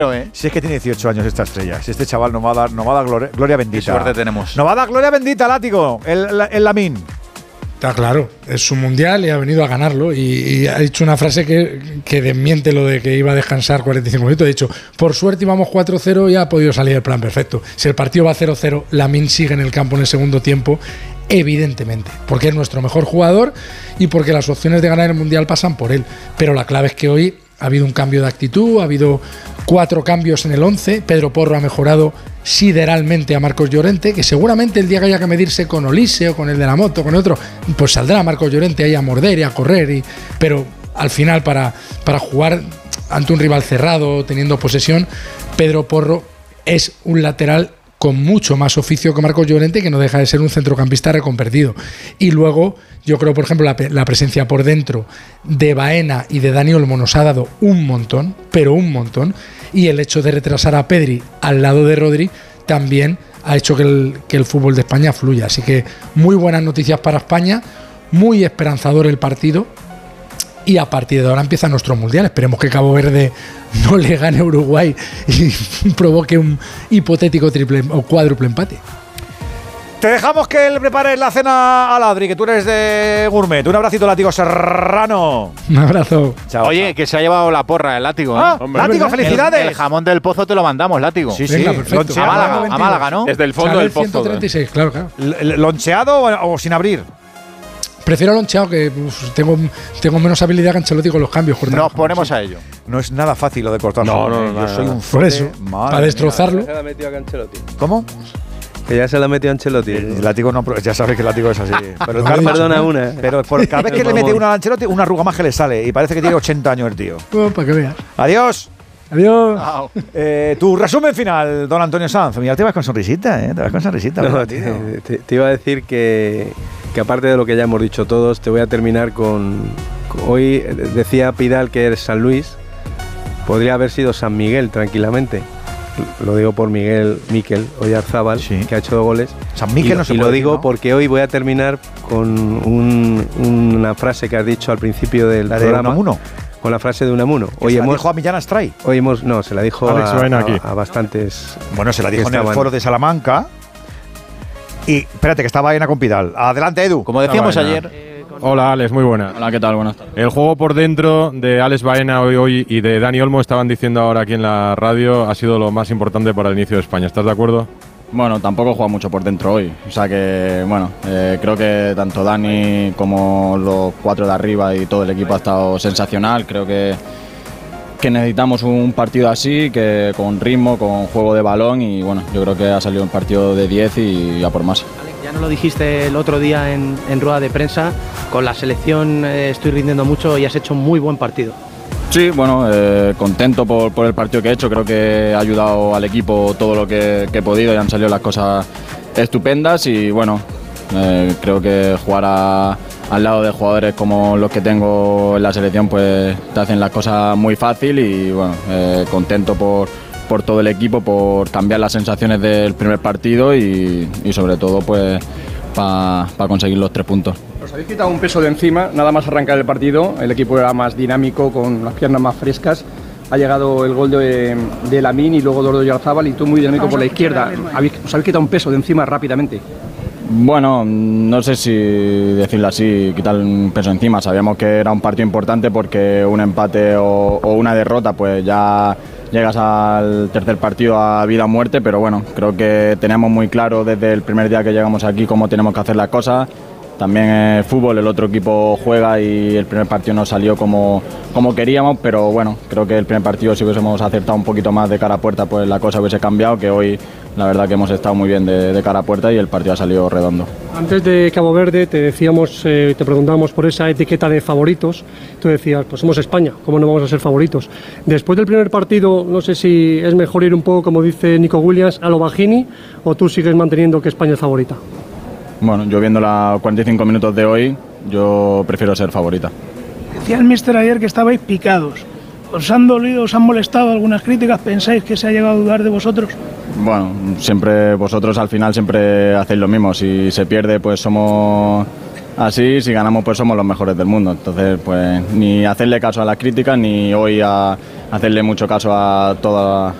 Si es que tiene 18 años esta estrella, si este chaval no va a dar gloria bendita. Qué suerte tenemos. No va a dar gloria bendita, Látigo, el Lamine. Está claro, es su mundial y ha venido a ganarlo y ha dicho una frase que desmiente lo de que iba a descansar 45 minutos. Ha dicho, por suerte íbamos 4-0 y ha podido salir el plan perfecto. Si el partido va 0-0, Lamine sigue en el campo en el segundo tiempo, evidentemente, porque es nuestro mejor jugador y porque las opciones de ganar el mundial pasan por él. Pero la clave es que hoy ha habido un cambio de actitud, ha habido 4 cambios en el 11. Pedro Porro ha mejorado sideralmente a Marcos Llorente, que seguramente el día que haya que medirse con Olise o con el de la moto, con otro, pues saldrá Marcos Llorente ahí a morder y a correr. Pero al final, para jugar ante un rival cerrado, teniendo posesión, Pedro Porro es un lateral con mucho más oficio que Marcos Llorente, que no deja de ser un centrocampista reconvertido. Y luego, yo creo, por ejemplo, la presencia por dentro de Baena y de Dani Olmo nos ha dado un montón, pero un montón. Y el hecho de retrasar a Pedri al lado de Rodri también ha hecho que el fútbol de España fluya. Así que muy buenas noticias para España, muy esperanzador el partido. Y a partir de ahora empieza nuestro mundial. Esperemos que Cabo Verde no le gane a Uruguay y provoque un hipotético triple o cuádruple empate. Te dejamos que le prepares la cena al Adri, que tú eres de gourmet. Un abracito, Látigo Serrano. Un abrazo. Chao. Oye, que se ha llevado la porra el Látigo. Látigo, felicidades. El jamón del pozo te lo mandamos, Látigo. Sí, venga, sí. Perfecto. A Málaga, ¿no? Desde el fondo del pozo. 136, claro. ¿Loncheado o sin abrir? Prefiero loncheado, que tengo menos habilidad que Ancelotti con los cambios. Nos ponemos a ello. No es nada fácil lo de cortar. No, yo soy un por eso, para destrozarlo. Se la ha metido a Ancelotti. ¿Cómo? Que ya se la ha metido a Ancelotti. El Látigo no, ya sabes que el Látigo es así. Pero el No, perdona una. Pero por cada vez que le mete una a Ancelotti, una arruga más que le sale. Y parece que tiene 80 años el tío. Para que veas. Adiós. Adiós. Tu resumen final, don Antonio Sanz. Mira, te vas con sonrisita, ¿eh? Te vas con sonrisita. No, te iba a decir que aparte de lo que ya hemos dicho todos, te voy a terminar con hoy decía Pidal que es San Luis, podría haber sido San Miguel tranquilamente. Lo digo por Miquel Oyarzábal, sí, que ha hecho 2 goles. San Miguel no se puede lo digo decir, ¿no? Porque hoy voy a terminar con una frase que has dicho al principio del programa. Unamuno. Con la frase de Unamuno. Hoy se la dijo a Millán Astray. No, se la dijo a bastantes. Bueno, se la dijo en el foro de Salamanca. Y espérate, que está Baena con Pidal. Adelante, Edu. Como decíamos ayer. Hola, Alex, muy buena. Hola, ¿qué tal? Buenas tardes. El juego por dentro de Alex Baena hoy y de Dani Olmo, estaban diciendo ahora aquí en la radio, ha sido lo más importante para el inicio de España. ¿Estás de acuerdo? Bueno, tampoco juega mucho por dentro hoy. O sea que, bueno, creo que tanto Dani como los 4 de arriba y todo el equipo ha estado sensacional. Creo que necesitamos un partido así, que con ritmo, con juego de balón, y bueno, yo creo que ha salido un partido de 10 y a por más. Alex, ya nos lo dijiste el otro día en rueda de prensa, con la selección estoy rindiendo mucho y has hecho un muy buen partido. Sí, bueno, contento por el partido que he hecho. Creo que ha ayudado al equipo todo lo que he podido y han salido las cosas estupendas y bueno, creo que jugar al lado de jugadores como los que tengo en la selección pues te hacen las cosas muy fácil y bueno, contento por todo el equipo, por cambiar las sensaciones del primer partido y sobre todo pues para conseguir los 3 puntos. Os habéis quitado un peso de encima, nada más arrancar el partido, el equipo era más dinámico, con las piernas más frescas. Ha llegado el gol de Lamine y luego de Oyarzábal y tú muy dinámico por la izquierda. Os habéis quitado un peso de encima rápidamente. Bueno, no sé si decirlo así, quitar un peso encima. Sabíamos que era un partido importante porque un empate o una derrota pues ya llegas al tercer partido a vida o muerte, pero bueno, creo que teníamos muy claro desde el primer día que llegamos aquí cómo tenemos que hacer las cosas. También el fútbol, el otro equipo juega y el primer partido no salió como queríamos, pero bueno, creo que el primer partido si hubiésemos acertado un poquito más de cara a puerta, pues la cosa hubiese cambiado, que hoy la verdad que hemos estado muy bien de cara a puerta y el partido ha salido redondo. Antes de Cabo Verde te decíamos, te preguntábamos por esa etiqueta de favoritos, tú decías, pues somos España, ¿cómo no vamos a ser favoritos? Después del primer partido, no sé si es mejor ir un poco, como dice Nico Williams, a lo Bajini, o tú sigues manteniendo que España es favorita. Bueno, yo viendo los 45 minutos de hoy, yo prefiero ser favorita. Decía el míster ayer que estabais picados. ¿Os han dolido, os han molestado algunas críticas? ¿Pensáis que se ha llegado a dudar de vosotros? Bueno, siempre vosotros al final siempre hacéis lo mismo. Si se pierde, pues somos así. Si ganamos, pues somos los mejores del mundo. Entonces, pues ni hacerle caso a las críticas, ni hoy a hacerle mucho caso a toda